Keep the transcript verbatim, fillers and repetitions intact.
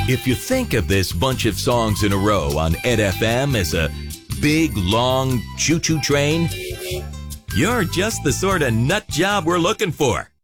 If you think of this bunch of songs in a row on Ed F M as a big, long choo-choo train, you're just the sort of nut job we're looking for.